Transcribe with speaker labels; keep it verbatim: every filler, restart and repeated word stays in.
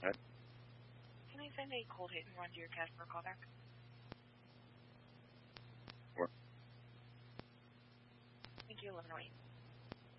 Speaker 1: ahead.
Speaker 2: Can I send a cold hit and run to your cat for a callback?
Speaker 1: Sure.
Speaker 2: Thank you, eleven oh eight.